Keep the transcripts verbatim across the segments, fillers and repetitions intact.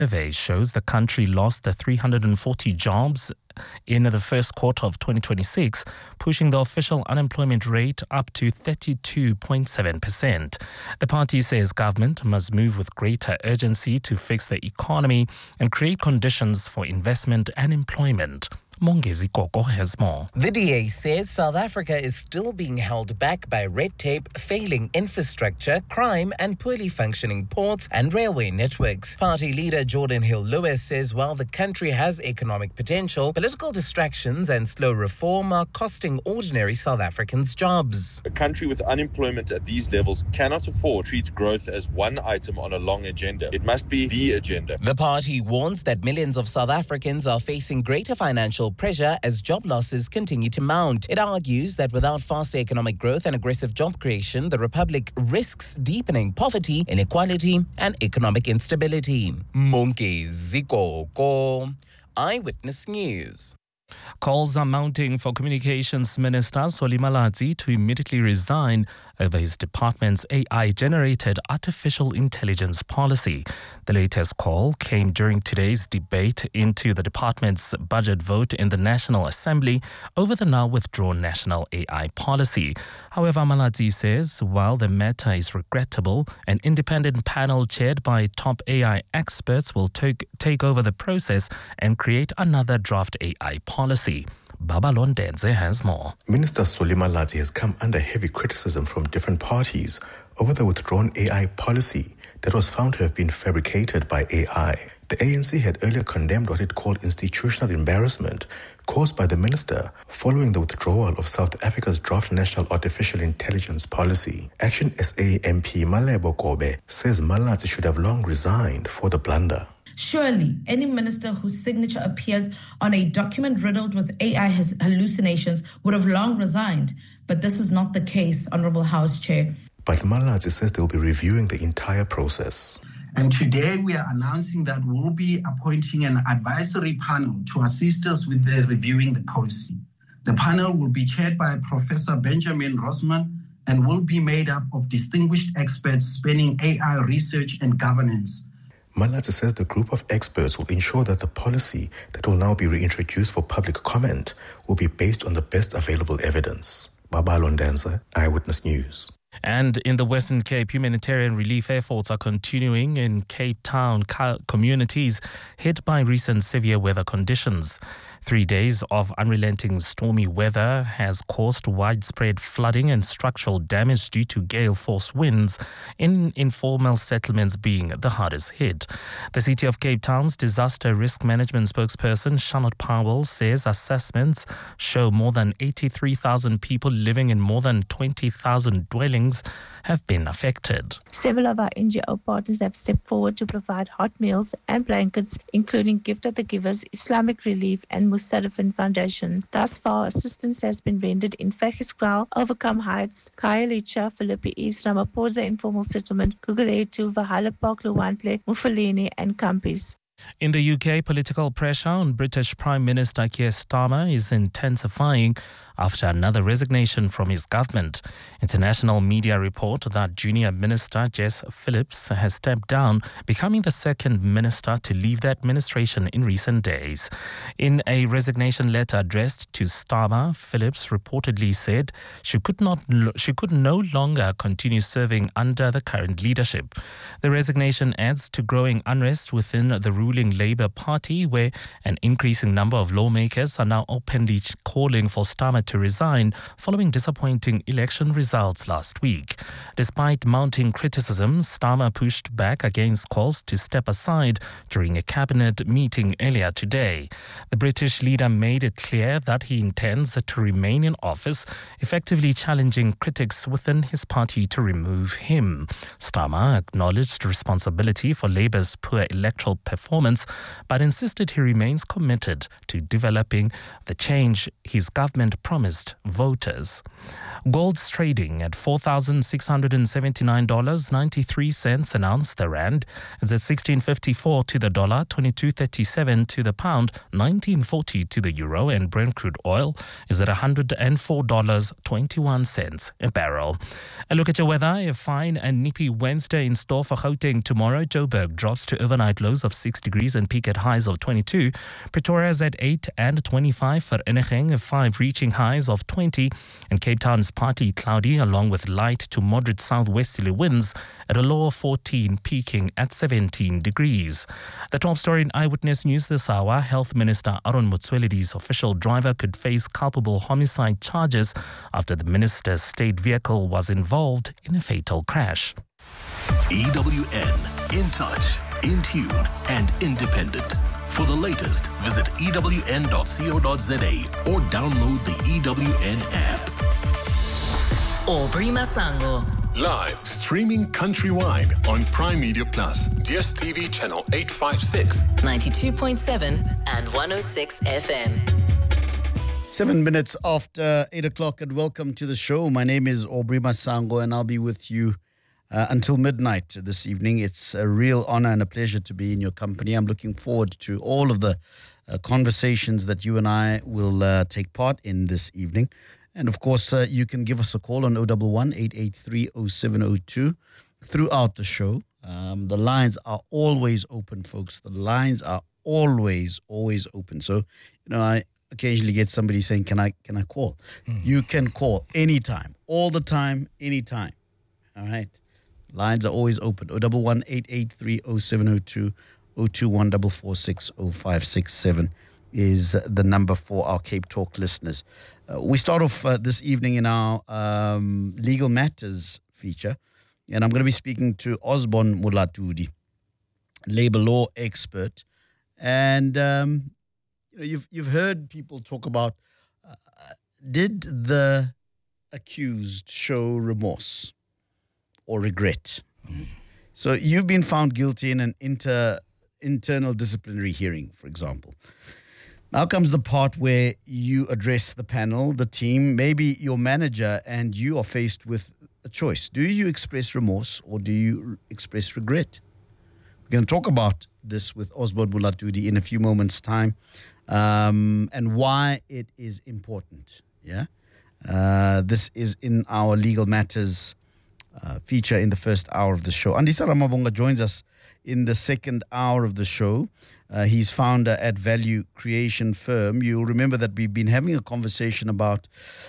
Survey shows the country lost the three hundred forty jobs in the first quarter of twenty twenty-six, pushing the official unemployment rate up to thirty-two point seven percent. The party says government must move with greater urgency to fix the economy and create conditions for investment and employment. Mongezi Koko has more. The D A says South Africa is still being held back by red tape, failing infrastructure, crime and poorly functioning ports and railway networks. Party leader Jordan Hill-Lewis says while the country has economic potential, political distractions and slow reform are costing ordinary South Africans jobs. A country with unemployment at these levels cannot afford to treat growth as one item on a long agenda. It must be the agenda. The party warns that millions of South Africans are facing greater financial pressure as job losses continue to mount. It argues that without faster economic growth and aggressive job creation, the Republic risks deepening poverty, inequality, and economic instability. Mongezi Koko, Eyewitness News. Calls are mounting for Communications Minister Solly Malatsi to immediately resign over his department's A I-generated artificial intelligence policy. The latest call came during today's debate into the department's budget vote in the National Assembly over the now withdrawn national A I policy. However, Malatsi says while the matter is regrettable, an independent panel chaired by top A I experts will take, take over the process and create another draft A I policy. Babalon Denze has more. Minister Solly Malatsi has come under heavy criticism from different parties over the withdrawn A I policy that was found to have been fabricated by A I. The A N C had earlier condemned what it called institutional embarrassment caused by the minister following the withdrawal of South Africa's draft national artificial intelligence policy. Action S A M P Malebo Kobe says Malatsi should have long resigned for the blunder. Surely, any minister whose signature appears on a document riddled with A I hallucinations would have long resigned. But this is not the case, Honourable House Chair. But Malatsi says they'll be reviewing the entire process. And today we are announcing that we'll be appointing an advisory panel to assist us with the reviewing the policy. The panel will be chaired by Professor Benjamin Rossman and will be made up of distinguished experts spanning A I research and governance. Malatsi says the group of experts will ensure that the policy that will now be reintroduced for public comment will be based on the best available evidence. Babalo Ndenza, Eyewitness News. And in the Western Cape, humanitarian relief efforts are continuing in Cape Town communities hit by recent severe weather conditions. Three days of unrelenting stormy weather has caused widespread flooding and structural damage due to gale force winds, in informal settlements being the hardest hit. The City of Cape Town's disaster risk management spokesperson, Charlotte Powell, says assessments show more than eighty-three thousand people living in more than twenty thousand dwellings have been affected. Several of our N G O partners have stepped forward to provide hot meals and blankets, including Gift of the Givers, Islamic Relief and Mustadafin Foundation. Thus far, assistance has been rendered in Fakisklao, Overcome Heights, Khayelitsha, Philippi East, Ramaphosa Informal Settlement, Guguletu, Valhalla Park, Luwantle, Mufuleni and Campis. In the U K, political pressure on British Prime Minister Keir Starmer is intensifying after another resignation from his government. International media report that junior minister Jess Phillips has stepped down, becoming the second minister to leave the administration in recent days. In a resignation letter addressed to Starmer, Phillips reportedly said she could not, she could no longer continue serving under the current leadership. The resignation adds to growing unrest within the ruling Labour Party, where an increasing number of lawmakers are now openly calling for Starmer to resign following disappointing election results last week. Despite mounting criticism, Starmer pushed back against calls to step aside during a cabinet meeting earlier today. The British leader made it clear that he intends to remain in office, effectively challenging critics within his party to remove him. Starmer acknowledged responsibility for Labour's poor electoral performance, but insisted he remains committed to developing the change his government promised promised voters. Gold's trading at four thousand six hundred seventy-nine dollars and ninety-three cents an ounce. The rand is at sixteen fifty-four to the dollar, twenty-two thirty-seven to the pound, nineteen forty to the euro, and Brent crude oil is at one hundred four dollars and twenty-one cents a barrel. A look at your weather. A fine and nippy Wednesday in store for Gauteng tomorrow. Joburg drops to overnight lows of six degrees and peak at highs of twenty-two. Pretoria is at eight and twenty-five. For Vereeniging, five reaching highs of twenty. And Cape Town's partly cloudy along with light to moderate southwesterly winds at a low of fourteen, peaking at seventeen degrees. The top story in Eyewitness News this hour: Health Minister Aaron Motsoaledi's official driver could face culpable homicide charges after the minister's state vehicle was involved in a fatal crash. E W N, in touch, in tune and independent. For the latest, visit E W N dot co dot za or download the E W N app. Aubrey Masango. Live streaming countrywide on Prime Media Plus, D S T V channel eight fifty-six, ninety-two point seven and one oh six F M. Seven minutes after eight o'clock, and welcome to the show. My name is Aubrey Masango, and I'll be with you uh, until midnight this evening. It's a real honor and a pleasure to be in your company. I'm looking forward to all of the uh, conversations that you and I will uh, take part in this evening. And of course, uh, you can give us a call on zero one one, eight eight three, zero seven zero two throughout the show. Um, the lines are always open, folks. The lines are always, always open. So, you know, I occasionally get somebody saying, can I can I call? Mm. You can call anytime, all the time, anytime. All right. Lines are always open. zero one one, eight eight three, zero seven zero two, zero two one four four six, zero five six seven is the number for our Cape Talk listeners. Uh, we start off uh, this evening in our um, Legal Matters feature, and I'm going to be speaking to Osborne Mulatudi, labor law expert. And um, you know, you've you've heard people talk about uh, did the accused show remorse or regret? Mm. So you've been found guilty in an inter internal disciplinary hearing, for example. Now comes the part where you address the panel, the team, maybe your manager, and you are faced with a choice. Do you express remorse or do you express regret? We're going to talk about this with Osborne Mulatudi in a few moments' time, um, and why it is important. Yeah, uh, this is in our Legal Matters uh, feature in the first hour of the show. Andisa Ramabonga joins us in the second hour of the show. Uh, he's founder at Value Creation Firm. You'll remember that we've been having a conversation about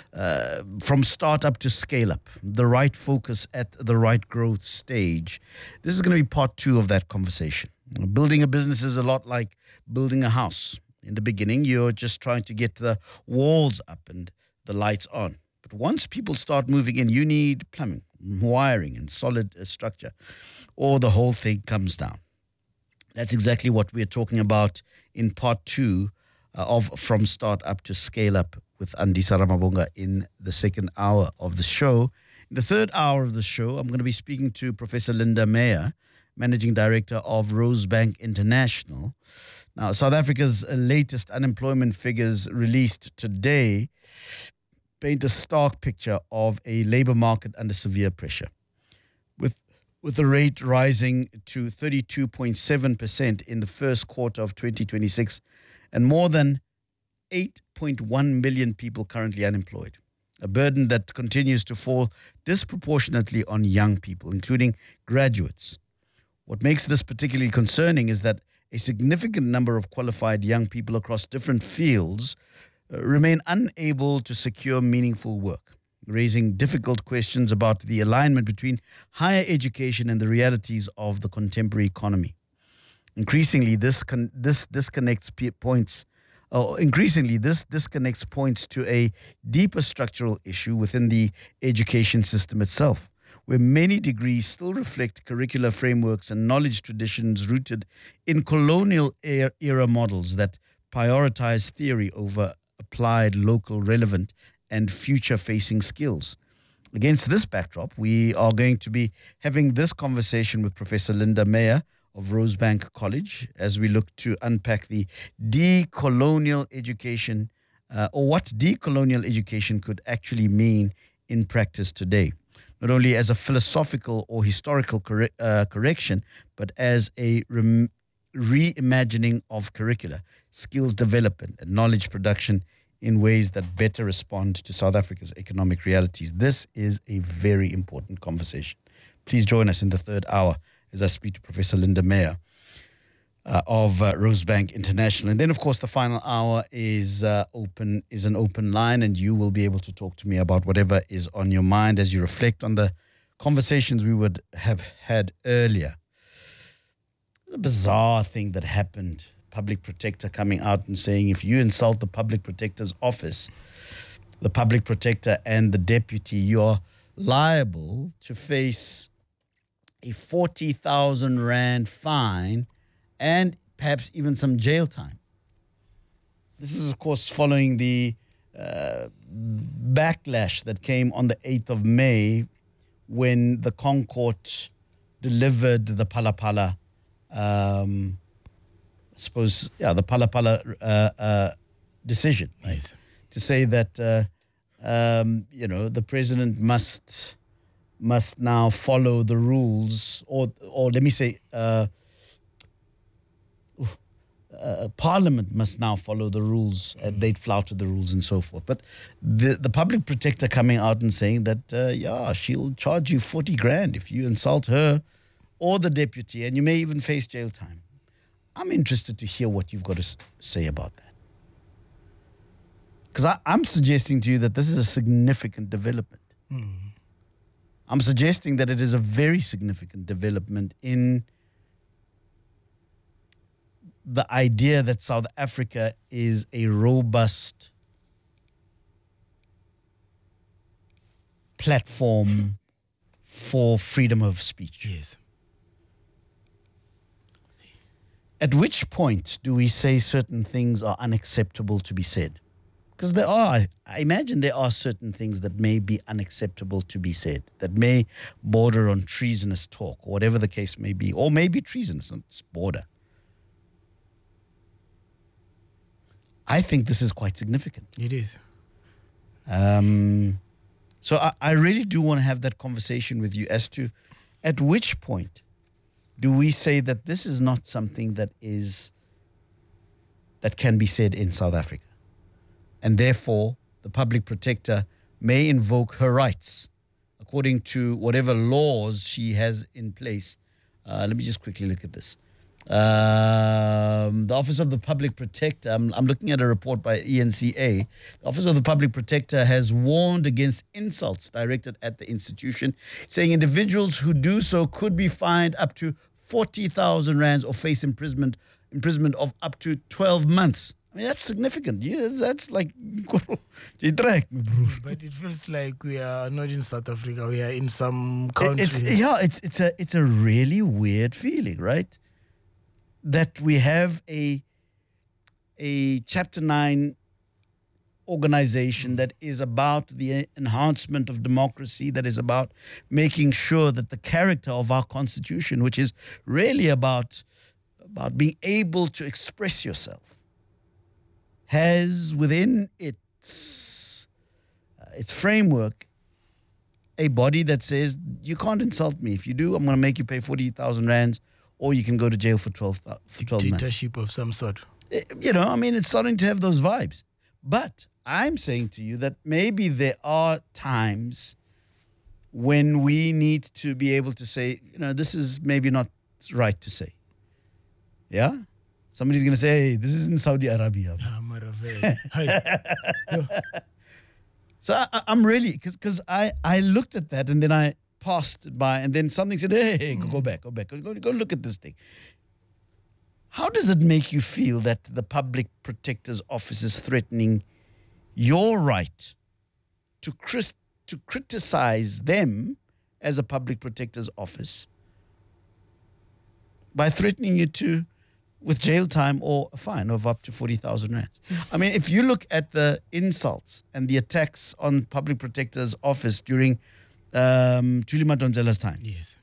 uh, from startup to scale up, the right focus at the right growth stage. This is going to be part two of that conversation. Building a business is a lot like building a house. In the beginning, you're just trying to get the walls up and the lights on. But once people start moving in, you need plumbing, wiring, and solid uh, structure, or the whole thing comes down. That's exactly what we're talking about in part two uh, of From Start Up to Scale Up with Andisa Ramabonga in the second hour of the show. In the third hour of the show, I'm going to be speaking to Professor Linda Meyer, Managing Director of Rosebank International. Now, South Africa's latest unemployment figures released today paint a stark picture of a labor market under severe pressure, with with the rate rising to thirty-two point seven percent in the first quarter of twenty twenty-six, and more than eight point one million people currently unemployed, a burden that continues to fall disproportionately on young people, including graduates. What makes this particularly concerning is that a significant number of qualified young people across different fields uh, remain unable to secure meaningful work, raising difficult questions about the alignment between higher education and the realities of the contemporary economy. Increasingly, this con- this disconnects p- points. Uh, increasingly, this disconnects points to a deeper structural issue within the education system itself, where many degrees still reflect curricular frameworks and knowledge traditions rooted in colonial era models that prioritize theory over applied, local, relevant, and future-facing skills. Against this backdrop, we are going to be having this conversation with Professor Linda Meyer of Rosebank College as we look to unpack the decolonial education uh, or what decolonial education could actually mean in practice today, not only as a philosophical or historical corre- uh, correction, but as a rem- reimagining of curricula, skills development, and knowledge production in ways that better respond to South Africa's economic realities. This is a very important conversation. Please join us in the third hour as I speak to Professor Linda Meyer uh, of uh, Rosebank International. And then, of course, the final hour is uh, open is an open line, and you will be able to talk to me about whatever is on your mind as you reflect on the conversations we would have had earlier. The bizarre thing that happened, public protector coming out and saying if you insult the public protector's office, the public protector and the deputy, you're liable to face a forty thousand rand fine and perhaps even some jail time. This is, of course, following the uh, backlash that came on the eighth of May when the ConCourt delivered the Phala Phala Um, I suppose, yeah, the Phala Phala uh, uh, decision, right? Yes. To say that, uh, um, you know, the president must must now follow the rules, or or let me say, uh, uh, Parliament must now follow the rules. Uh, they'd flouted the rules and so forth. But the the public protector coming out and saying that, uh, yeah, she'll charge you forty grand if you insult her or the deputy, and you may even face jail time. I'm interested to hear what you've got to say about that. Because I'm suggesting to you that this is a significant development. Mm. I'm suggesting that it is a very significant development in the idea that South Africa is a robust platform for freedom of speech. Yes. At which point do we say certain things are unacceptable to be said? Because there are, I imagine there are certain things that may be unacceptable to be said, that may border on treasonous talk, or whatever the case may be, or maybe treasonous, not border. I think this is quite significant. It is. Um, so I, I really do want to have that conversation with you as to at which point do we say that this is not something that is that can be said in South Africa? And therefore, the public protector may invoke her rights according to whatever laws she has in place. Uh, let me just quickly look at this. Um, the Office of the Public Protector, I'm, I'm looking at a report by E N C A. The Office of the Public Protector has warned against insults directed at the institution, saying individuals who do so could be fined up to forty thousand rands or face imprisonment imprisonment of up to twelve months. I mean, that's significant. Yeah, that's like... But it feels like we are not in South Africa. We are in some country. It's, yeah, it's, it's, a, it's a really weird feeling, right? That we have a, a Chapter nine organization that is about the enhancement of democracy, that is about making sure that the character of our constitution, which is really about, about being able to express yourself, has within its, uh, its framework a body that says, you can't insult me. If you do, I'm going to make you pay forty thousand rands, or you can go to jail for twelve, for twelve months. Dictatorship of some sort. You know, I mean, it's starting to have those vibes. But I'm saying to you that maybe there are times when we need to be able to say, you know, this is maybe not right to say. Yeah? Somebody's going to say, hey, this is in Saudi Arabia. So I, I'm really, because I, I looked at that and then I passed it by, and then something said, hey, hey go, go back, go back, go, go look at this thing. How does it make you feel that the public protector's office is threatening your right to, cris- to criticize them as a public protector's office by threatening you to with jail time or a fine of up to forty thousand rands? I mean, if you look at the insults and the attacks on public protector's office during um, Thuli Madonsela's time. Yes.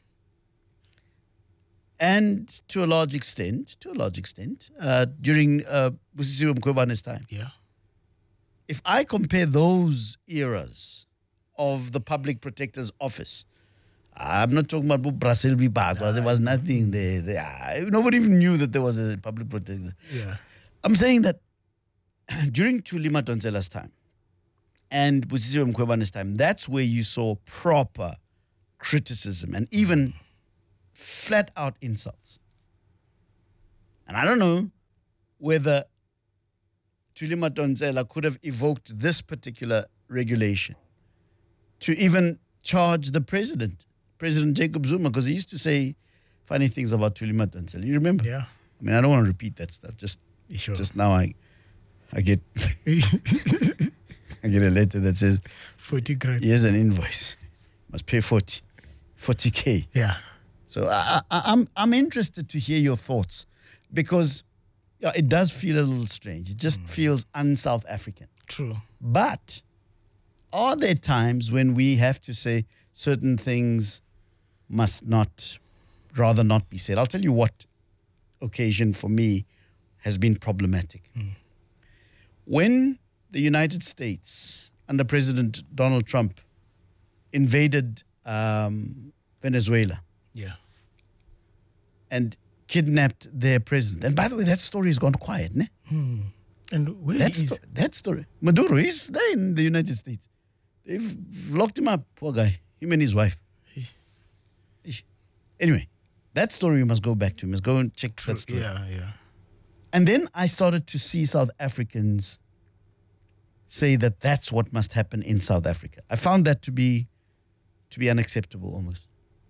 And to a large extent, to a large extent, uh, during uh, Busisiwe Mkhwebane's time. Yeah. if I compare those eras of the Public Protector's Office, I'm not talking about Brazil v. Bagua. There was nothing there. there. Nobody even knew that there was a public protector. Yeah. I'm saying that during Thuli Madonsela's time and Busisiwe Mkhwebane's time, that's where you saw proper criticism and even flat out insults. And I don't know whether Thuli Madonsela could have evoked this particular regulation to even charge the president, President Jacob Zuma, because he used to say funny things about Thuli Madonsela. You remember? Yeah. I mean, I don't want to repeat that stuff. Just, sure. just now I, I get, I get a letter that says forty grand. Here's an invoice. Must pay forty, forty k. Yeah. So I, I, I'm, I'm interested to hear your thoughts because yeah, it does feel a little strange. It just mm. feels un-South African. True. But are there times when we have to say certain things must not, rather not be said? I'll tell you what occasion for me has been problematic. Mm. When the United States, under President Donald Trump, invaded um, Venezuela. Yeah. And kidnapped their president. And by the way, that story has gone quiet, ne? Hmm. And where that, is... sto- that story? Maduro is there in the United States. They've locked him up, poor guy. Him and his wife. Ish. Ish. Anyway, that story we must go back to. We must go and check True. that story. Yeah, yeah. And then I started to see South Africans say that that's what must happen in South Africa. I found that to be to be unacceptable almost.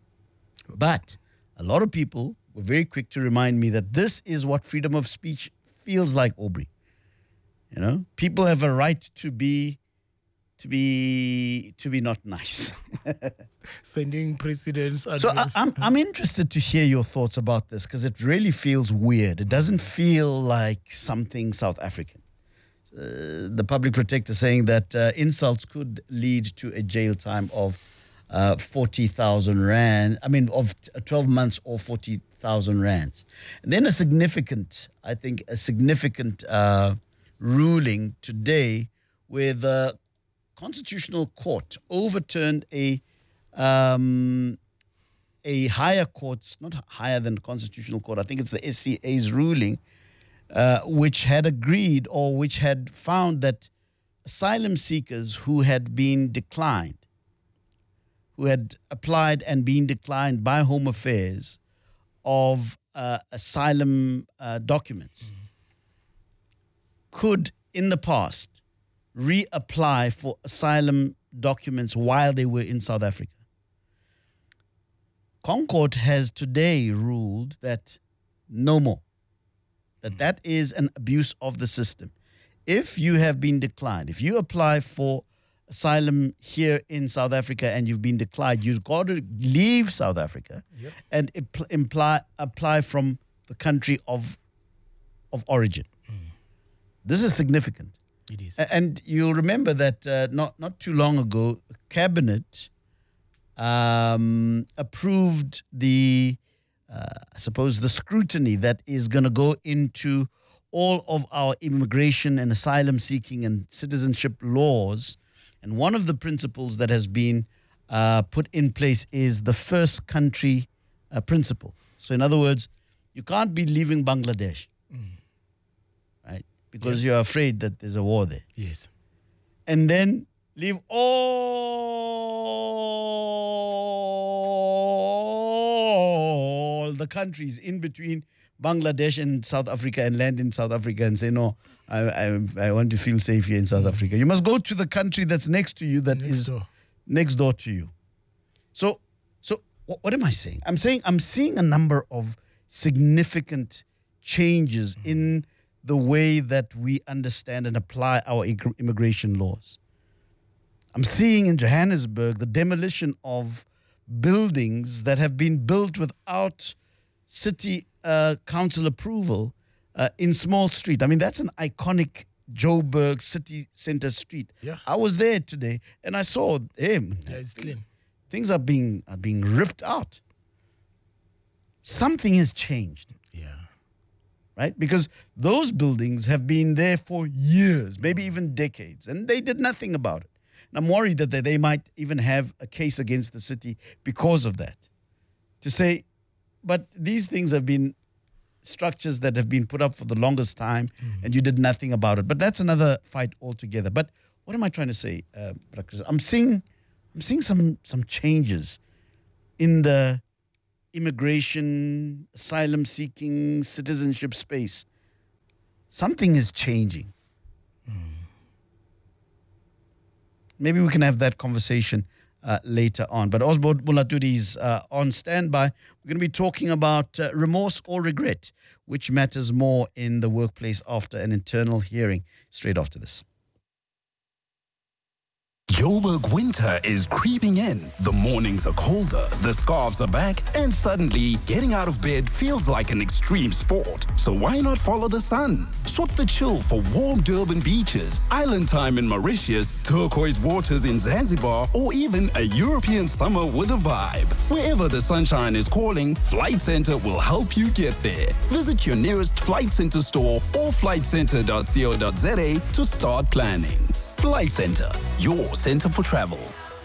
But a lot of people were very quick to remind me that this is what freedom of speech feels like, Aubrey. You know, people have a right to be to be to be not nice. Sending presidents. So I, I'm I'm interested to hear your thoughts about this because it really feels weird. It doesn't feel like something South African. Uh, the public protector saying that uh, insults could lead to a jail time of uh, forty thousand rand. I mean, of twelve months or forty thousand rands. And then a significant, I think, a significant uh, ruling today where the Constitutional Court overturned a um, a higher court, not higher than the Constitutional Court, I think it's the S C A's ruling, uh, which had agreed or which had found that asylum seekers who had been declined, who had applied and been declined by Home Affairs of uh, asylum uh, documents, mm-hmm. could, in the past, reapply for asylum documents while they were in South Africa. Concord has today ruled that no more, that that is an abuse of the system. If you have been declined, if you apply for asylum here in South Africa and you've been declined, you've got to leave South Africa yep. and impl- imply, apply from the country of, of origin. Mm. This is significant. It is. And you'll remember that uh, not, not too long ago, Cabinet um, approved the, uh, I suppose, the scrutiny that is going to go into all of our immigration and asylum seeking and citizenship laws. And one of the principles that has been uh, put in place is the first country uh, principle. So in other words, you can't be leaving Bangladesh. Mm. Because yeah. you're afraid that there's a war there. Yes. And then leave all the countries in between Bangladesh and South Africa and land in South Africa and say, no, I I, I want to feel safe here in South mm. Africa. You must go to the country that's next to you, that next is door. next door to you. So, so what, what am I saying? I'm saying I'm seeing a number of significant changes mm. in the way that we understand and apply our immigration laws. I'm seeing in Johannesburg the demolition of buildings that have been built without city uh, council approval uh, in Small Street. I mean, that's an iconic Joburg city center street. Yeah. I was there today and I saw him. Yeah, it's clean. Things are being are being ripped out. Something has changed. Yeah. right? Because those buildings have been there for years, maybe even decades, and they did nothing about it. And I'm worried that they, they might even have a case against the city because of that. To say, but these things have been structures that have been put up for the longest time, mm-hmm. and you did nothing about it. But that's another fight altogether. But what am I trying to say, uh, I'm seeing, I'm seeing some some changes in the immigration, asylum-seeking, citizenship space. Something is changing. Mm. Maybe we can have that conversation uh, later on. But Osbald Mulatudi is uh, on standby. We're going to be talking about uh, remorse or regret, which matters more in the workplace after an internal hearing. Straight after this. Joburg winter is creeping in. The mornings are colder, the scarves are back, and suddenly getting out of bed feels like an extreme sport. So why not follow the sun? Swap the chill for warm Durban beaches, island time in Mauritius, turquoise waters in Zanzibar, or even a European summer with a vibe. Wherever the sunshine is calling, Flight Centre will help you get there. Visit your nearest Flight Centre store or flight centre dot co dot za to start planning. Flight Centre, your centre for travel.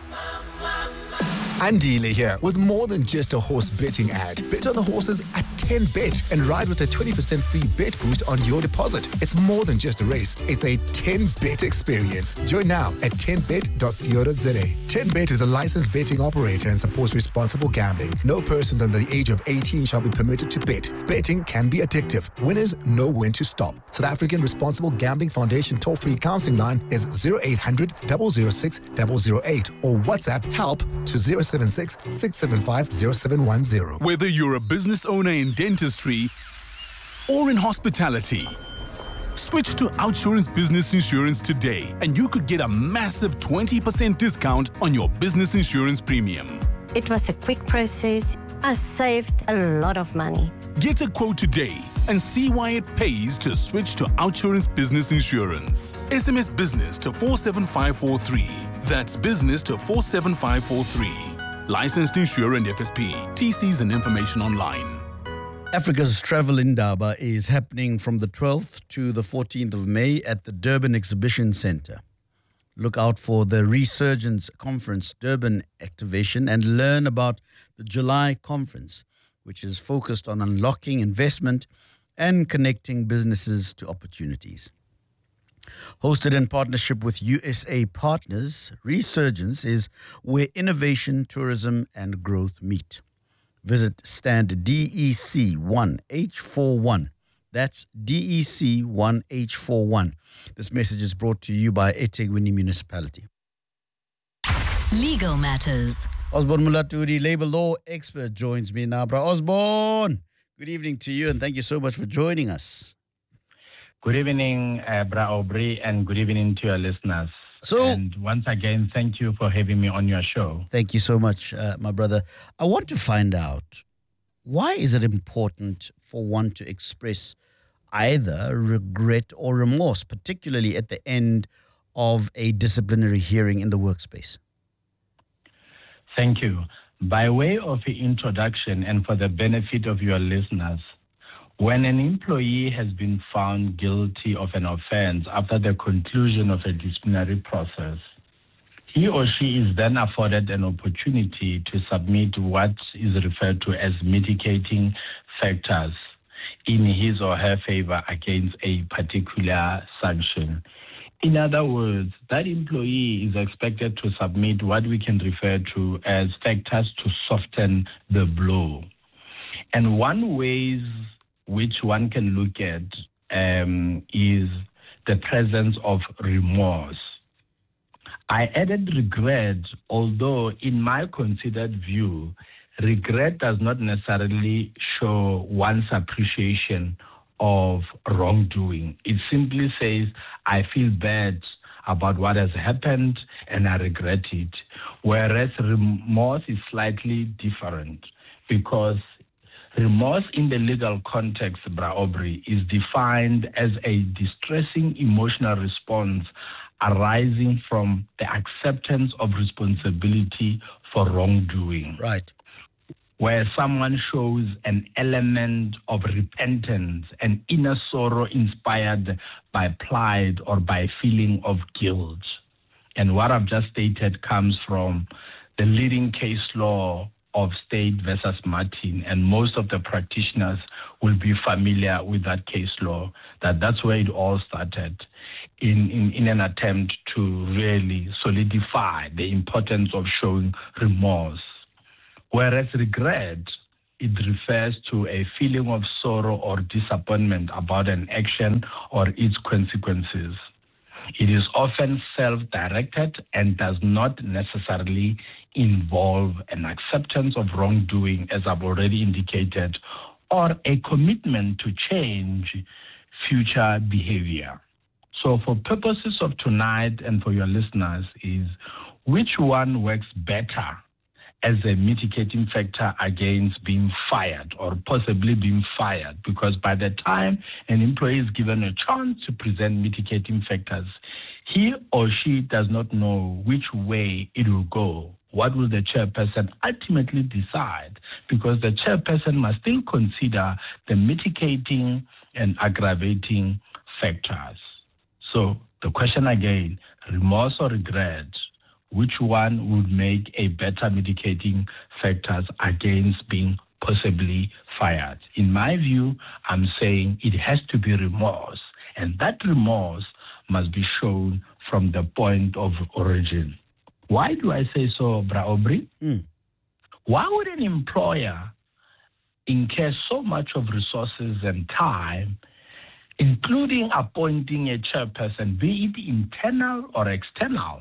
Andile here with more than just a horse betting ad. Bet on the horses at ten bet and ride with a twenty percent free bet boost on your deposit. It's more than just a race. It's a ten bet experience. Join now at ten bet dot co dot za. ten bet is a licensed betting operator and supports responsible gambling. No persons under the age of eighteen shall be permitted to bet. Betting can be addictive. Winners know when to stop. South African Responsible Gambling Foundation toll-free counseling line is zero eight hundred, zero zero six, zero zero eight or WhatsApp help to zero seven six, six seven five, zero seven one zero. Whether you're a business owner in dentistry or in hospitality, switch to Outsurance Business Insurance today and you could get a massive twenty percent discount on your business insurance premium. It was a quick process. I saved a lot of money. Get a quote today and see why it pays to switch to Outsurance Business Insurance. S M S business to four seven five four three. That's business to four seven five four three. Licensed insurer and F S P. T Cs and information online. Africa's Travel Indaba is happening from the twelfth to the fourteenth of May at the Durban Exhibition Centre. Look out for the Resurgence Conference Durban activation and learn about the July conference, which is focused on unlocking investment and connecting businesses to opportunities. Hosted in partnership with U S A Partners, Resurgence is where innovation, tourism, and growth meet. Visit stand D E C one H forty-one. That's D E C one H forty-one. This message is brought to you by eThekwini Municipality. Legal Matters. Osborne Mulatudi, labor law expert, joins me now. Bra Osborne, good evening to you and thank you so much for joining us. Good evening, uh, Bra Aubrey, and good evening to your listeners. So, and once again, thank you for having me on your show. Thank you so much, uh, my brother. I want to find out, why is it important for one to express either regret or remorse, particularly at the end of a disciplinary hearing in the workspace? Thank you. By way of introduction and for the benefit of your listeners, when an employee has been found guilty of an offense after the conclusion of a disciplinary process, he or she is then afforded an opportunity to submit what is referred to as mitigating factors in his or her favor against a particular sanction. In other words, that employee is expected to submit what we can refer to as factors to soften the blow. And one ways which one can look at um, is the presence of remorse. I added regret, although in my considered view, regret does not necessarily show one's appreciation of wrongdoing. It simply says, I feel bad about what has happened and I regret it. Whereas remorse is slightly different because remorse in the legal context, Bra Aubrey, is defined as a distressing emotional response arising from the acceptance of responsibility for wrongdoing. Right. where someone shows an element of repentance, an inner sorrow inspired by pride or by feeling of guilt. And what I've just stated comes from the leading case law of State versus Martin, and most of the practitioners will be familiar with that case law, that that's where it all started, in, in, in an attempt to really solidify the importance of showing remorse. Whereas regret, it refers to a feeling of sorrow or disappointment about an action or its consequences. It is often self-directed and does not necessarily involve an acceptance of wrongdoing, as I've already indicated, or a commitment to change future behavior. So for purposes of tonight and for your listeners is, which one works better as a mitigating factor against being fired or possibly being fired? Because by the time an employee is given a chance to present mitigating factors, he or she does not know which way it will go. What will the chairperson ultimately decide? Because the chairperson must still consider the mitigating and aggravating factors. So the question again, remorse or regret, which one would make a better mitigating factors against being possibly fired? In my view, I'm saying it has to be remorse, and that remorse must be shown from the point of origin. Why do I say so, Bra Aubrey? Mm. Why would an employer incur so much of resources and time, including appointing a chairperson, be it internal or external,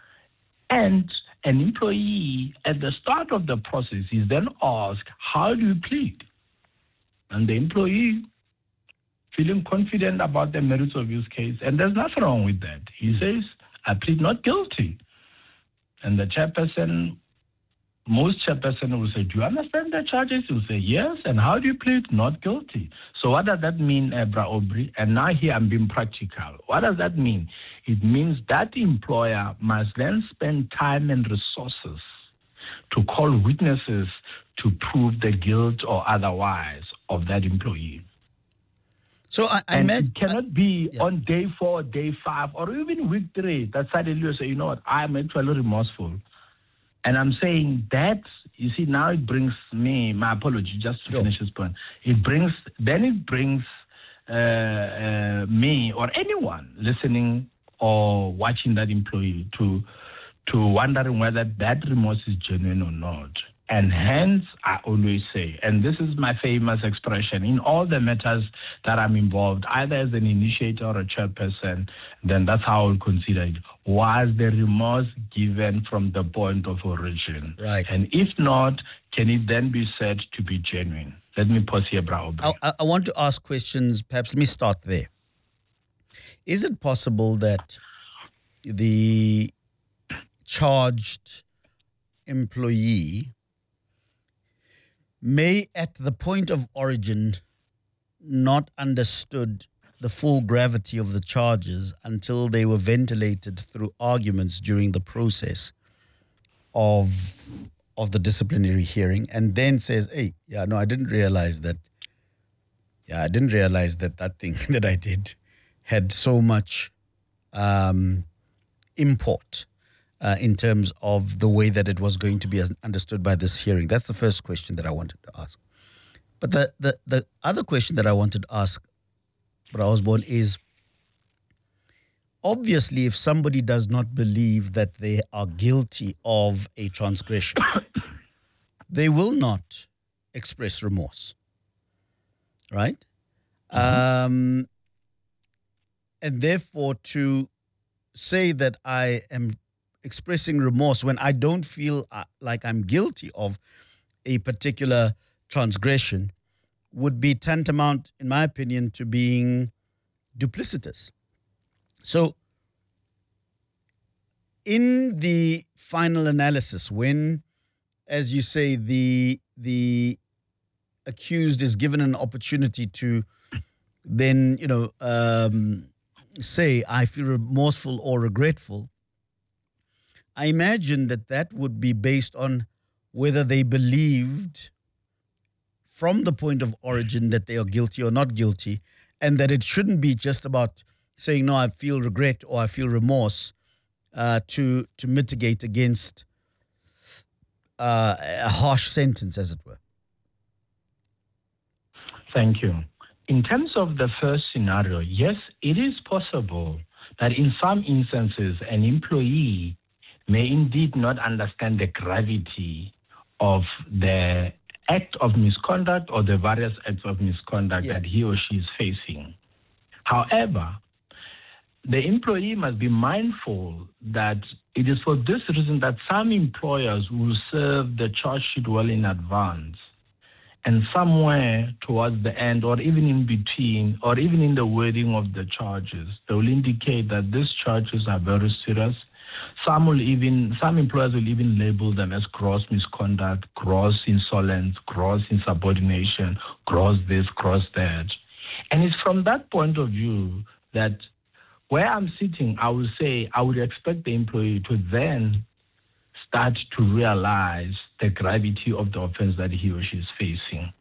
and an employee at the start of the process is then asked, how do you plead? And the employee, feeling confident about the merits of his case, and there's nothing wrong with that. He says, I plead not guilty. And the chairperson, most chairperson will say, do you understand the charges? He will say, yes. And how do you plead not guilty? So what does that mean, Bra Aubrey? And now here I'm being practical. What does that mean? It means that employer must then spend time and resources to call witnesses to prove the guilt or otherwise of that employee. So I, I and meant it cannot be yeah. on day four, day five, or even week three that suddenly you say, you know what, I'm actually remorseful. And I'm saying that, you see, now it brings me, my apology, just to sure. finish this point. It brings, then it brings uh, uh, me or anyone listening or watching that employee to to wondering whether that remorse is genuine or not. And hence, I always say, and this is my famous expression, in all the matters that I'm involved, either as an initiator or a chairperson, then that's how I will consider it. Was the remorse given from the point of origin? Right. And if not, can it then be said to be genuine? Let me pause here, Bra. I, I want to ask questions. Perhaps let me start there. Is it possible that the charged employee may, at the point of origin, not understood the full gravity of the charges until they were ventilated through arguments during the process of of the disciplinary hearing, and then says, hey, yeah, no, I didn't realize that, yeah, I didn't realize that that thing that I did had so much um, import Uh, in terms of the way that it was going to be understood by this hearing? That's the first question that I wanted to ask. But the, the, the other question that I wanted to ask, Bra Osborne, is obviously if somebody does not believe that they are guilty of a transgression, they will not express remorse, right? Mm-hmm. Um, and therefore to say that I am expressing remorse when I don't feel uh, like I'm guilty of a particular transgression would be tantamount, in my opinion, to being duplicitous. So in the final analysis, when, as you say, the the accused is given an opportunity to then, you know, um, say, I feel remorseful or regretful, I imagine that that would be based on whether they believed from the point of origin that they are guilty or not guilty, and that it shouldn't be just about saying, no, I feel regret or I feel remorse uh, to to mitigate against uh, a harsh sentence, as it were. Thank you. In terms of the first scenario, yes, it is possible that in some instances an employee may indeed not understand the gravity of the act of misconduct or the various acts of misconduct yeah. that he or she is facing. However, the employee must be mindful that it is for this reason that some employers will serve the charge sheet well in advance, and somewhere towards the end or even in between or even in the wording of the charges, they will indicate that these charges are very serious. Some will even, some employers will even label them as gross misconduct, gross insolence, gross insubordination, gross this, gross that. And it's from that point of view that where I'm sitting, I will say I would expect the employee to then start to realize the gravity of the offense that he or she is facing.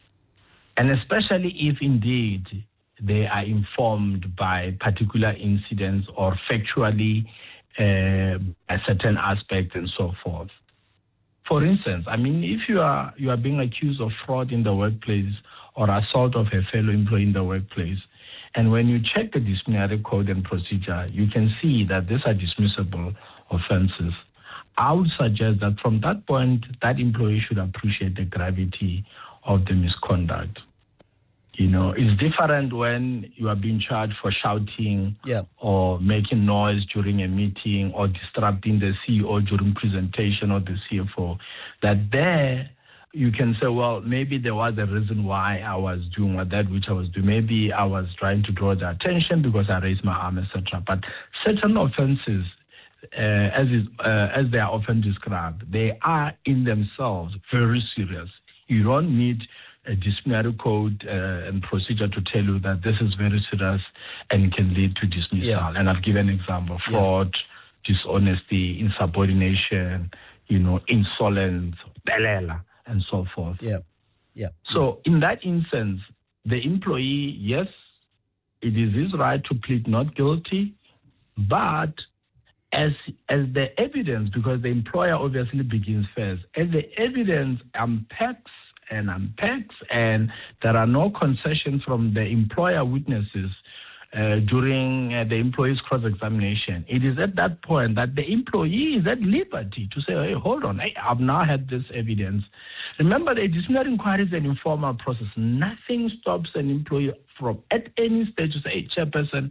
And especially if indeed they are informed by particular incidents or factually uh, a certain aspect and so forth. For instance, I mean, if you are you are being accused of fraud in the workplace or assault of a fellow employee in the workplace, and when you check the disciplinary code and procedure, you can see that these are dismissible offenses. I would suggest that from that point, that employee should appreciate the gravity of the misconduct. You know, it's different when you are being charged for shouting yeah. or making noise during a meeting or disrupting the C E O during presentation or the C F O. That there you can say, well, maybe there was a reason why I was doing what that which I was doing. Maybe I was trying to draw the attention because I raised my arm, et cetera. But certain offenses, uh, as is, uh, as they are often described, they are in themselves very serious. You don't need a disciplinary code uh, and procedure to tell you that this is very serious and can lead to dismissal. Yeah. And I've given an example: fraud, yeah. dishonesty, insubordination, you know, insolence, belela, and so forth. Yeah, yeah. So in that instance, the employee, yes, it is his right to plead not guilty, but as as the evidence, because the employer obviously begins first, as the evidence unpacks and unpacks, and there are no concessions from the employer witnesses uh, during uh, the employee's cross-examination, it is at that point that the employee is at liberty to say, hey, hold on, hey, I've now had this evidence. Remember, the disciplinary inquiry is an informal process. Nothing stops an employee from, at any stage, to say, hey, chairperson,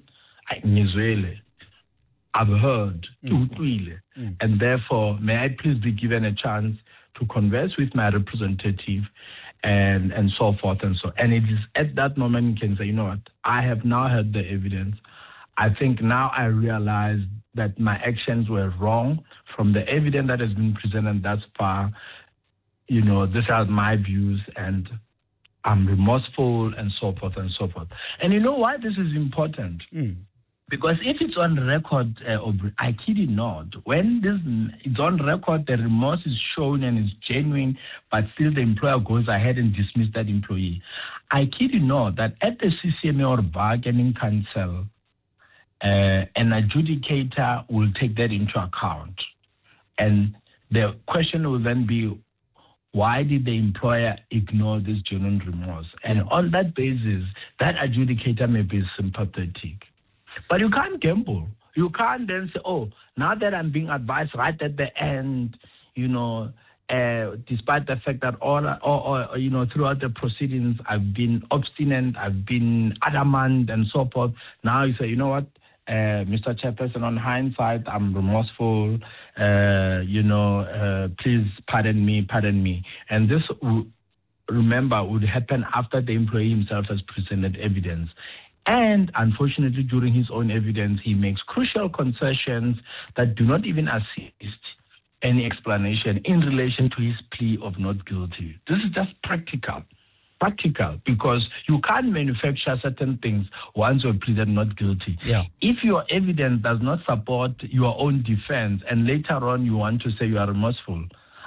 I've heard, mm. Mm. and therefore, may I please be given a chance to converse with my representative and and so forth and so. And it is at that moment you can say, you know what, I have now heard the evidence. I think now I realize that my actions were wrong from the evidence that has been presented thus far. You know, these are my views and I'm remorseful and so forth and so forth. And you know why this is important? Mm. Because if it's on record, uh, I kid you not, when this it's on record, the remorse is shown and is genuine, but still the employer goes ahead and dismisses that employee. I kid you not that at the C C M A or bargaining council, uh, an adjudicator will take that into account. And the question will then be, why did the employer ignore this genuine remorse? And yeah. on that basis, that adjudicator may be sympathetic. But you can't gamble. You can't then say, oh, now that I'm being advised right at the end, you know, uh, despite the fact that all, all, all, you know, throughout the proceedings, I've been obstinate, I've been adamant and so forth. Now you say, you know what, uh, Mister Chairperson, on hindsight, I'm remorseful, uh, you know, uh, please pardon me, pardon me. And this, w- remember, would happen after the employee himself has presented evidence. And unfortunately, during his own evidence, he makes crucial concessions that do not even assist any explanation in relation to his plea of not guilty. This is just practical. Practical, because you can't manufacture certain things once you're pleaded not guilty. Yeah. If your evidence does not support your own defense and later on you want to say you are remorseful,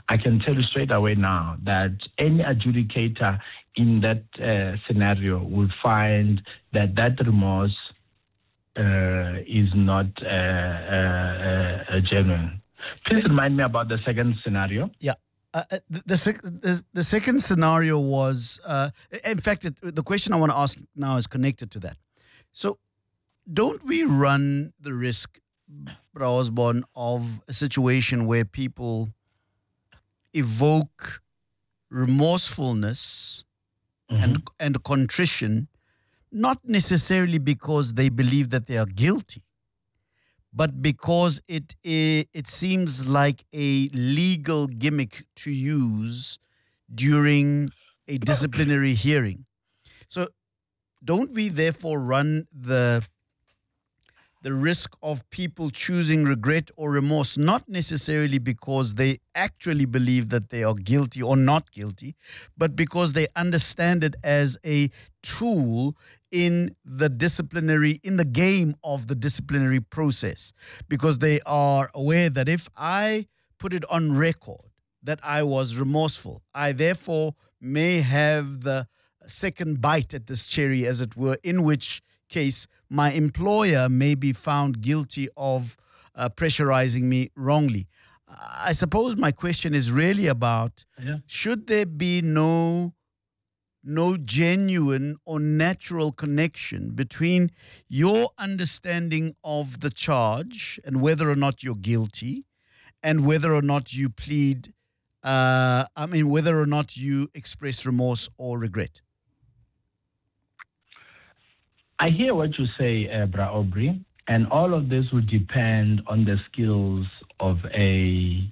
I can tell you straight away now that any adjudicator in that uh, scenario will find that that remorse uh, is not uh, uh, uh, genuine. Please remind me about the second scenario. Yeah. Uh, the, the, sec- the the second scenario was, uh, in fact, it, the question I want to ask now is connected to that. So, don't we run the risk, Bra Osborne, of a situation where people evoke remorsefulness mm-hmm. and and contrition, not necessarily because they believe that they are guilty, but because it it seems like a legal gimmick to use during a disciplinary hearing. So don't we therefore run the the risk of people choosing regret or remorse, not necessarily because they actually believe that they are guilty or not guilty, but because they understand it as a tool in the disciplinary, in the game of the disciplinary process, because they are aware that if I put it on record that I was remorseful, I therefore may have the second bite at this cherry, as it were, in which case my employer may be found guilty of uh, pressurizing me wrongly. I suppose my question is really about, yeah. should there be no no genuine or natural connection between your understanding of the charge and whether or not you're guilty and whether or not you plead, uh, I mean, whether or not you express remorse or regret? I hear what you say, uh, Bra Aubrey, and all of this would depend on the skills of a,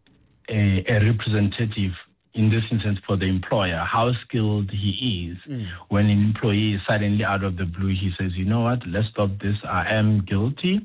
a, a representative, in this instance for the employer, how skilled he is. Mm. When an employee is suddenly out of the blue, he says, you know what, let's stop this. I am guilty.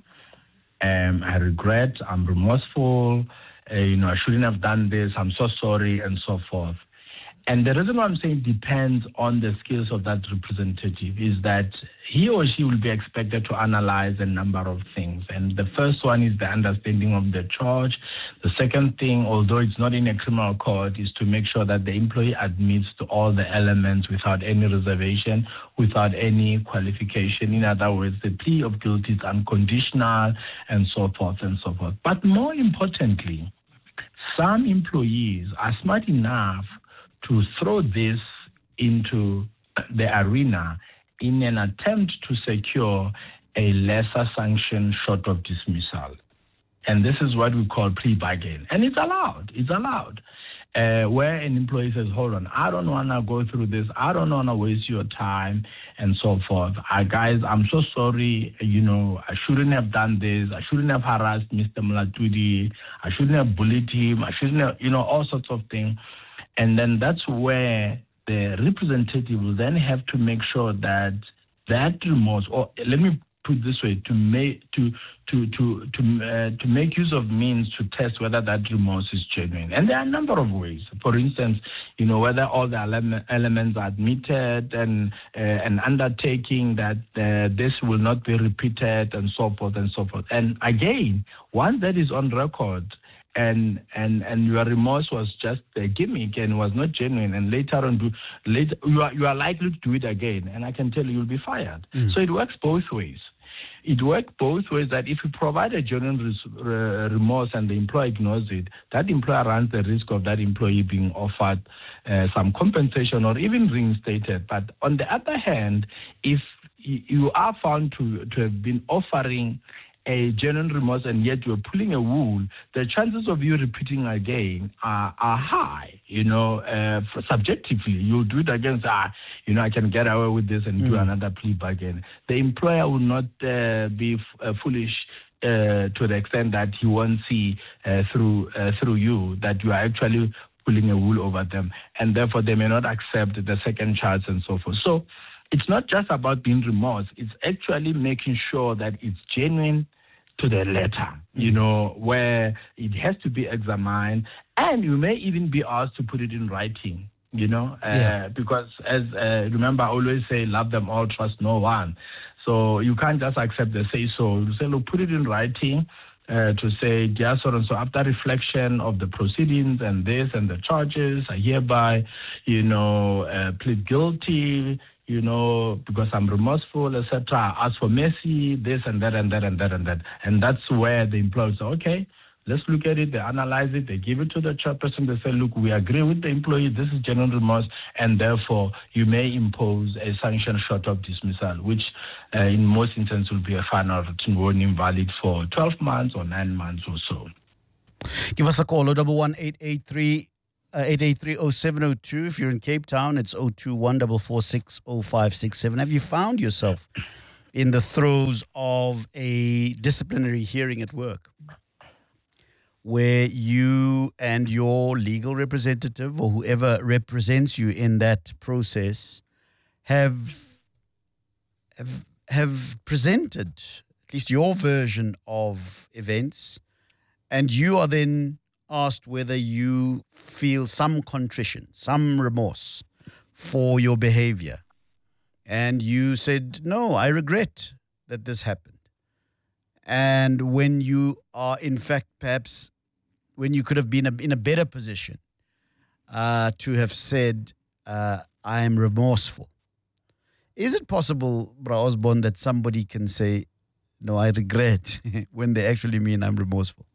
Um, I regret. I'm remorseful. Uh, you know, I shouldn't have done this. I'm so sorry, and so forth. And the reason why I'm saying depends on the skills of that representative is that he or she will be expected to analyze a number of things. And the first one is the understanding of the charge. The second thing, although it's not in a criminal court, is to make sure that the employee admits to all the elements without any reservation, without any qualification. In other words, the plea of guilty is unconditional, and so forth and so forth. But more importantly, some employees are smart enough to throw this into the arena in an attempt to secure a lesser sanction short of dismissal. And this is what we call plea bargain. And it's allowed. It's allowed. Uh, where an employee says, hold on, I don't want to go through this. I don't want to waste your time, and so forth. I, guys, I'm so sorry. You know, I shouldn't have done this. I shouldn't have harassed Mister Mlatudi. I shouldn't have bullied him. I shouldn't have, you know, all sorts of things. And then that's where the representative will then have to make sure that that remorse, or let me put it this way, to make to to to to uh, to make use of means to test whether that remorse is genuine. And there are a number of ways. For instance, you know, whether all the ele- elements are admitted, and uh, an undertaking that uh, this will not be repeated, and so forth and so forth. And again, once that is on record, And, and and your remorse was just a gimmick and was not genuine, and later on, do, later you are you are likely to do it again, and I can tell you you'll be fired. Mm. So it works both ways. It works both ways, that if you provide a genuine res- uh, remorse and the employer ignores it, that employer runs the risk of that employee being offered uh, some compensation or even reinstated. But on the other hand, if you are found to, to have been offering a genuine remorse and yet you're pulling a wool, the chances of you repeating again are, are high. You know, uh, subjectively, you'll do it again, say, ah, you know, I can get away with this and mm. do another plea bargain. The employer will not uh, be f- uh, foolish uh, to the extent that he won't see uh, through uh, through you that you are actually pulling a wool over them, and therefore they may not accept the second charge and so forth. So it's not just about being remorse. It's actually making sure that it's genuine to the letter, you know, where it has to be examined, and you may even be asked to put it in writing, you know, uh, yeah. because as, uh, remember, I always say, love them all, trust no one. So you can't just accept the say so. You say, look, put it in writing, uh, to say, dear so and so, after reflection of the proceedings and this and the charges, I hereby, you know, uh, plead guilty, you know, because I'm remorseful, et cetera. Ask for mercy, this and that and that and that and that. And that's where the employer say, okay, let's look at it, they analyze it, they give it to the chairperson, they say, look, we agree with the employee, this is general remorse, and therefore you may impose a sanction short of dismissal, which uh, in most instances will be a fine or written warning valid for twelve months or nine months or so. Give us a call, oh one one, eight eight three, eight eight three, oh seven oh two. If you're in Cape Town, it's oh two one, four four six, oh five six seven. Have you found yourself in the throes of a disciplinary hearing at work, where you and your legal representative or whoever represents you in that process have, have, have presented at least your version of events, and you are then asked whether you feel some contrition, some remorse for your behavior? And you said, no, I regret that this happened. And when you are, in fact, perhaps when you could have been in a better position uh, to have said, uh, I am remorseful. Is it possible, Bra Osborne, that somebody can say, no, I regret, when they actually mean I'm remorseful?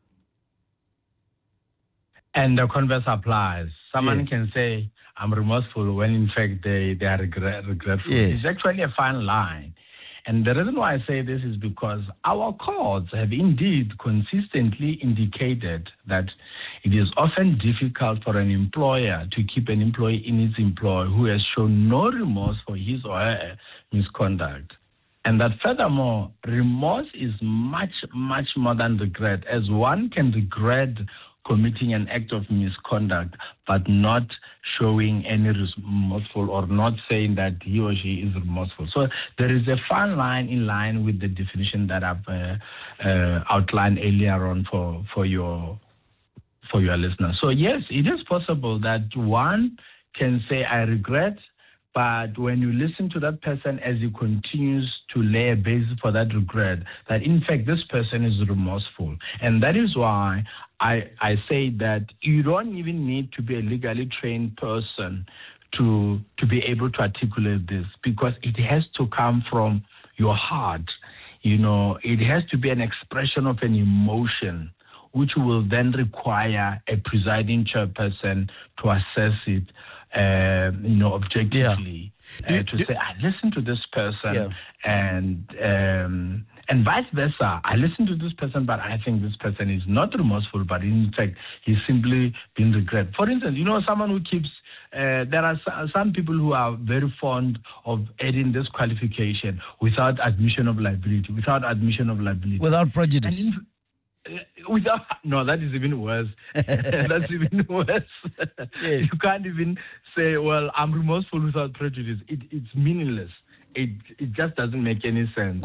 And the converse applies. Someone Yes. can say, I'm remorseful, when in fact they, they are regret, regretful. Yes. It's actually a fine line. And the reason why I say this is because our courts have indeed consistently indicated that it is often difficult for an employer to keep an employee in its employ who has shown no remorse for his or her misconduct. And that furthermore, remorse is much, much more than regret, as one can regret committing an act of misconduct, but not showing any remorseful or not saying that he or she is remorseful. So there is a fine line in line with the definition that I've uh, uh, outlined earlier on for, for your for your listeners. So yes, it is possible that one can say, I regret, but when you listen to that person as he continues to lay a basis for that regret, that in fact this person is remorseful. And that is why I, I say that you don't even need to be a legally trained person to to be able to articulate this, because it has to come from your heart. You know, it has to be an expression of an emotion, which will then require a presiding chairperson to assess it, uh, you know, objectively. Yeah. Uh, to say, I listened to this person, yeah. and um, and vice versa. I listened to this person, but I think this person is not remorseful, but in fact, he's simply been regret. For instance, you know, someone who keeps, uh, there are some people who are very fond of adding this qualification without admission of liability, without admission of liability. Without prejudice. In, without, no, that is even worse. That's even worse. Yes. You can't even say, well, I'm remorseful without prejudice. It, it's meaningless. It it just doesn't make any sense.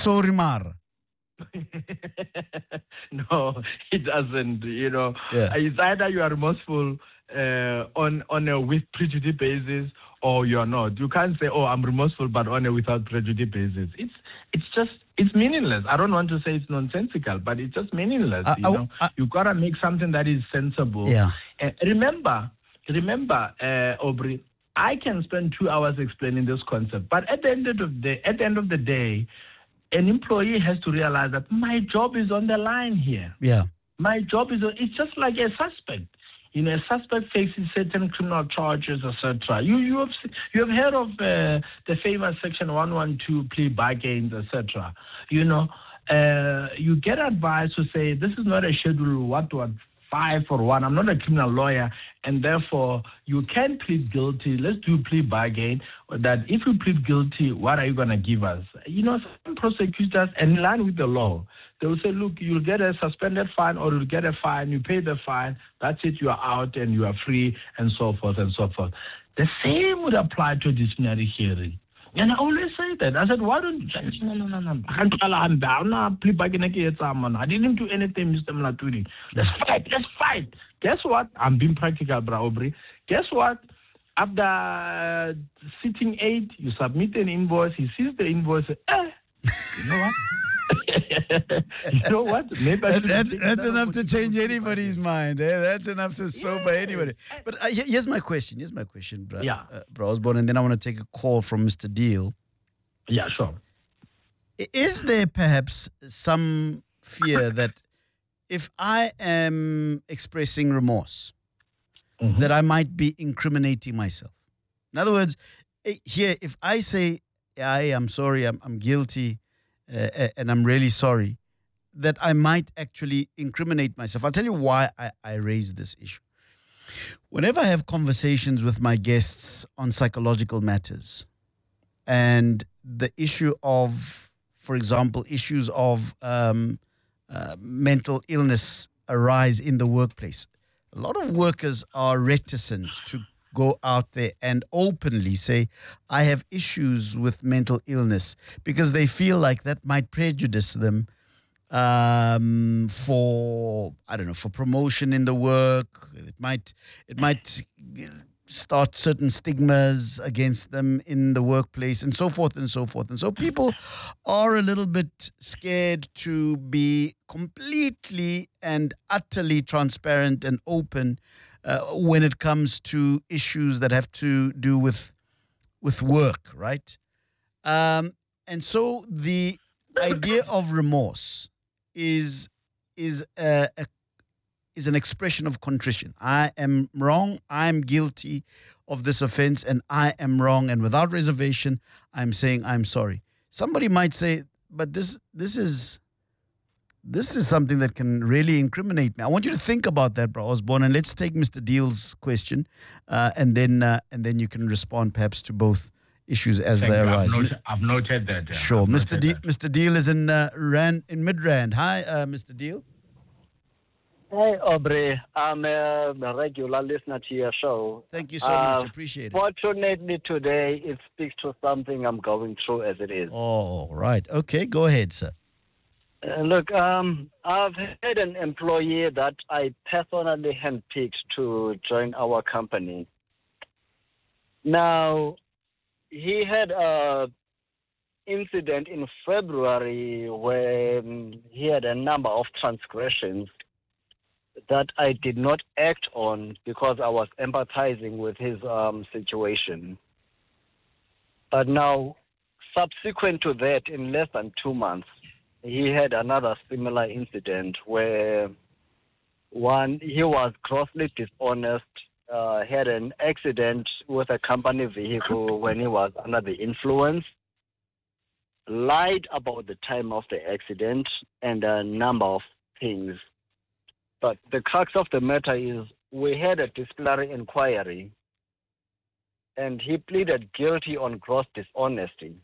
No, it doesn't. You know, yeah. It's either you are remorseful uh, on on a with prejudice basis, or you are not. You can't say, "Oh, I'm remorseful," but on a without prejudice basis. It's it's just it's meaningless. I don't want to say it's nonsensical, but it's just meaningless. Uh, you know, uh, you gotta make something that is sensible. Yeah. Uh, remember, remember, uh, Aubrey. I can spend two hours explaining this concept, but at the end of the day, at the end of the day, an employee has to realize that my job is on the line here. Yeah, my job is. It's just like a suspect. You know, a suspect faces certain criminal charges, et cetera. You you have you have heard of uh, the famous Section one twelve plea bargains, et cetera. You know, uh, you get advice to say this is not a schedule what what. Five for one. I'm not a criminal lawyer, and therefore you can plead guilty. Let's do plea bargain. That if you plead guilty, what are you going to give us? You know, some prosecutors, in line with the law, they will say, look, you'll get a suspended fine, or you'll get a fine. You pay the fine. That's it. You are out and you are free, and so forth and so forth. The same would apply to a disciplinary hearing. And I always say that. I said, why don't you say, no, no, no, no. I didn't do anything, Mister Mlaturi. Let's fight, let's fight. Guess what? I'm being practical, Bra Aubrey. Guess what? After uh, sitting eight, you submit an invoice, he sees the invoice, eh, you know what? You know what? Maybe I That- that's that's enough to change anybody's mind. Eh? That's enough to sober Yeah. anybody. But uh, he- here's my question. Here's my question, bro. Yeah. Uh, bro Osborne, and then I want to take a call from Mister Deal. Yeah, sure. I- Is there perhaps some fear that if I am expressing remorse, Mm-hmm. that I might be incriminating myself? In other words, eh, here, if I say, I am sorry, I'm, I'm guilty, uh, uh, and I'm really sorry, that I might actually incriminate myself. I'll tell you why I, I raise this issue. Whenever I have conversations with my guests on psychological matters and the issue of, for example, issues of um, uh, mental illness arise in the workplace, a lot of workers are reticent to go out there and openly say, I have issues with mental illness, because they feel like that might prejudice them um, for, I don't know, for promotion in the work. It might, it might start certain stigmas against them in the workplace, and so forth and so forth. And so people are a little bit scared to be completely and utterly transparent and open uh, when it comes to issues that have to do with with work, right? Um, and so the idea of remorse is is a, a is an expression of contrition. I am wrong. I'm guilty of this offense, and I am wrong. And without reservation, I'm saying I'm sorry. Somebody might say, but this this is this is something that can really incriminate me. I want you to think about that, bro Osborne, and let's take Mister Deal's question, uh, and then uh, and then you can respond perhaps to both issues as Thank they you. arise. I've, not, I've noted that. yeah. Sure, I've Mister noted De- that. Mister Deal is in uh, Rand in Midrand. Hi, uh, Mister Deal. Hey, Aubrey. I'm a regular listener to your show. Thank you so Uh, much. Appreciate it. Fortunately, today it speaks to something I'm going through as it is. Oh, right. Okay, go ahead, sir. Uh, look, um, I've had an employee that I personally handpicked to join our company. Now, he had a incident in February when he had a number of transgressions that I did not act on because I was empathizing with his um, situation. But now, subsequent to that, in less than two months, he had another similar incident where one, he was grossly dishonest, uh, had an accident with a company vehicle when he was under the influence, lied about the time of the accident, and a number of things. But the crux of the matter is we had a disciplinary inquiry, and he pleaded guilty on gross dishonesty.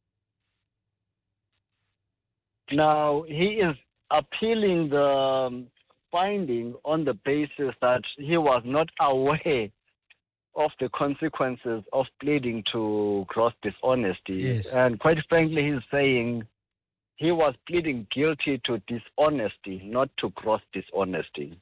Now, he is appealing the um, finding on the basis that he was not aware of the consequences of pleading to gross dishonesty. Yes. And quite frankly, he's saying he was pleading guilty to dishonesty, not to gross dishonesty.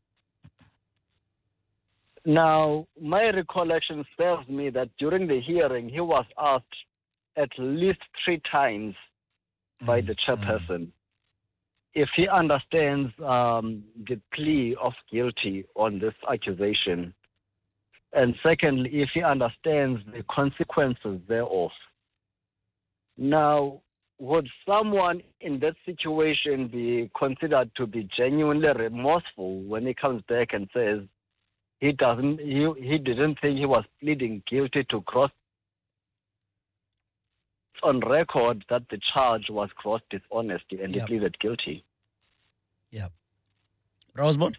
Now, my recollection tells me that during the hearing, he was asked at least three times by the chairperson if he understands um, the plea of guilty on this accusation. And secondly, if he understands the consequences thereof. Now, would someone in that situation be considered to be genuinely remorseful when he comes back and says he doesn't, he, he didn't think he was pleading guilty to gross, on record that the charge was gross dishonesty and Yep. he pleaded guilty? Yeah. Osborne?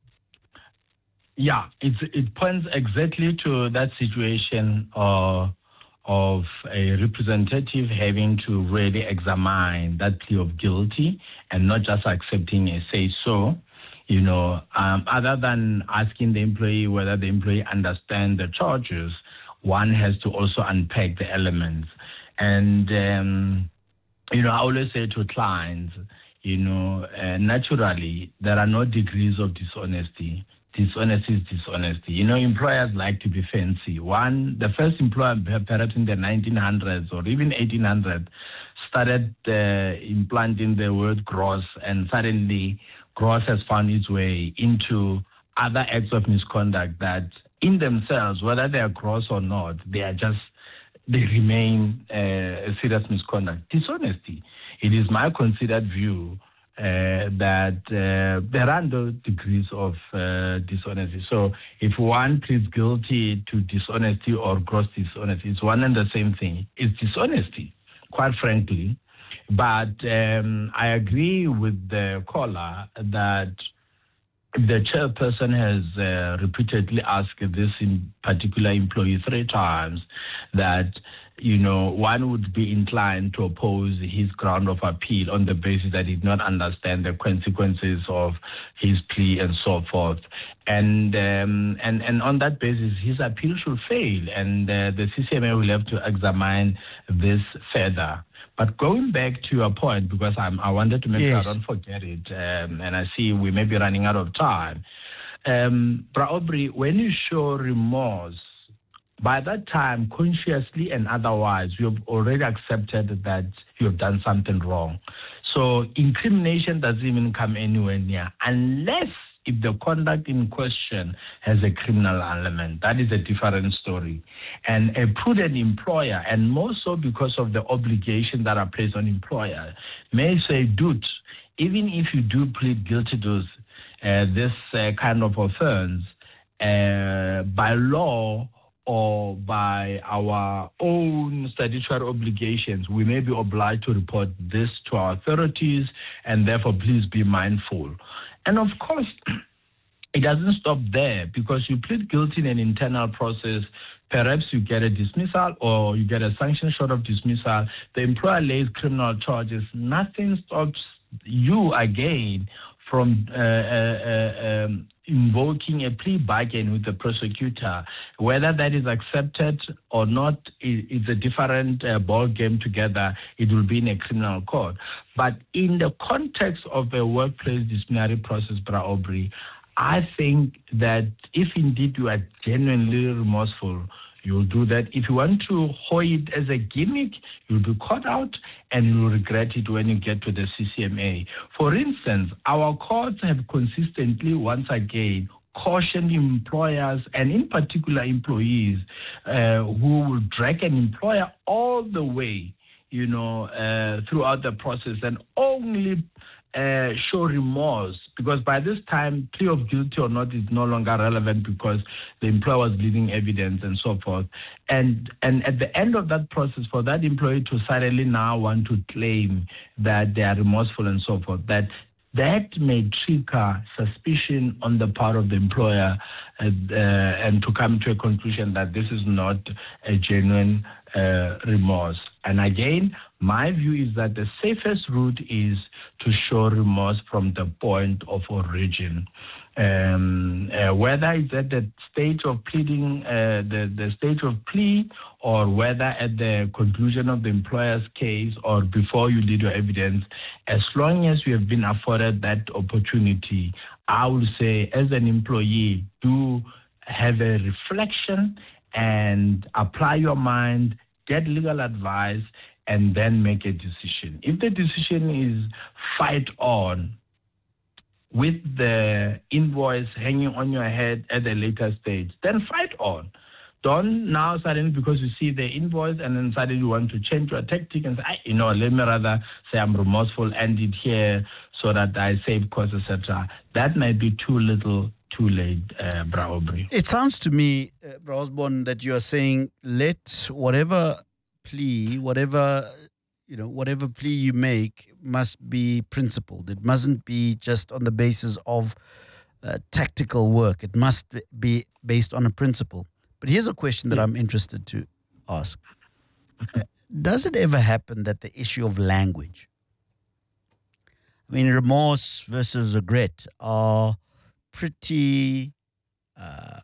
Yeah, it's, it points exactly to that situation uh, of a representative having to really examine that plea of guilty and not just accepting a say-so. You know, um, other than asking the employee whether the employee understands the charges, one has to also unpack the elements. And, um, you know, I always say to clients, you know, uh, naturally, there are no degrees of dishonesty. Dishonesty is dishonesty. You know, employers like to be fancy. One, the first employer, perhaps in the nineteen hundreds or even eighteen hundreds, started uh, implanting the word gross, and suddenly gross has found its way into other acts of misconduct that in themselves, whether they are gross or not, they are just, they remain uh, a serious misconduct. Dishonesty. It is my considered view uh, that uh, there are no degrees of uh, dishonesty. So if one pleads guilty to dishonesty or gross dishonesty, it's one and the same thing. It's dishonesty, quite frankly. But um, I agree with the caller that the chairperson has uh, repeatedly asked this in particular employee three times that, you know, one would be inclined to oppose his ground of appeal on the basis that he did not understand the consequences of his plea and so forth. And um, and, and on that basis, his appeal should fail, and uh, the C C M A will have to examine this further. But going back to your point, because I'm, I wanted to make yes. sure I don't forget it, um, and I see we may be running out of time. Um, Bra Aubrey, when you show remorse, by that time, consciously and otherwise, you have already accepted that you have done something wrong. So incrimination doesn't even come anywhere near, unless if the conduct in question has a criminal element. That is a different story. And a prudent employer, and more so because of the obligation that are placed on employer, may say, dude, even if you do plead guilty to uh, this uh, kind of offense, uh, by law or by our own statutory obligations, we may be obliged to report this to our authorities, and therefore please be mindful. And of course, it doesn't stop there, because you plead guilty in an internal process. Perhaps you get a dismissal or you get a sanction short of dismissal. The employer lays criminal charges. Nothing stops you again from uh, uh, um, invoking a plea bargain with the prosecutor. Whether that is accepted or not is a different uh, ball game together. It will be in a criminal court. But in the context of a workplace disciplinary process, Bra Aubrey, I think that if indeed you are genuinely remorseful, you'll do that. If you want to hoy it as a gimmick, you'll be caught out and you'll regret it when you get to the C C M A. For instance, our courts have consistently, once again, cautioned employers and in particular employees uh, who will drag an employer all the way, you know, uh, throughout the process and only Uh, show remorse, because by this time, plea of guilty or not is no longer relevant because the employer was leaving evidence and so forth. And and at the end of that process, for that employee to suddenly now want to claim that they are remorseful and so forth, that that may trigger suspicion on the part of the employer uh, uh, and to come to a conclusion that this is not a genuine uh, remorse. And again, my view is that the safest route is to show remorse from the point of origin. Um, uh, whether it's at the stage of pleading, uh, the, the stage of plea, or whether at the conclusion of the employer's case or before you lead your evidence, as long as you have been afforded that opportunity, I would say as an employee, do have a reflection and apply your mind, get legal advice, and then make a decision. If the decision is fight on with the invoice hanging on your head at a later stage, then fight on. Don't now suddenly, because you see the invoice and then suddenly you want to change your tactic and say, you know, let me rather say I'm remorseful, end it here so that I save costs, et cetera. That might be too little, too late, uh, Bra Aubrey. It sounds to me, uh, Bra Osborne, that you are saying let whatever plea, whatever, you know, whatever plea you make must be principled. It mustn't be just on the basis of uh, tactical work. It must be based on a principle. But here's a question that I'm interested to ask. Uh, does it ever happen that the issue of language, I mean, remorse versus regret are pretty uh,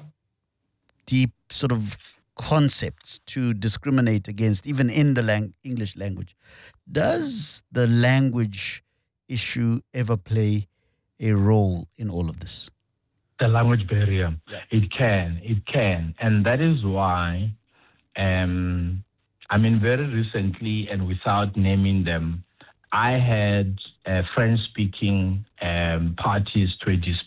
deep sort of concepts to discriminate against, even in the lang- English language. Does the language issue ever play a role in all of this? The language barrier, yeah. it can, it can. And that is why um, I mean, very recently, and without naming them, I had uh, French-speaking um, parties to a dispute